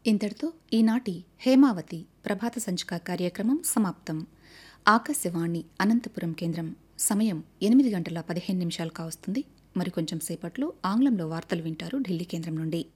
ఇంతటితో ఈనాటి హేమావతి ప్రభాత సంచిక కార్యక్రమం సమాప్తం. ఆకాశవాణి అనంతపురం కేంద్రం. సమయం 8 గంటల 15 నిమిషాలు కావస్తుంది. మరికొంచెం సేపట్లో ఆంగ్లంలో వార్తలు వింటారు ఢిల్లీ కేంద్రం నుండి.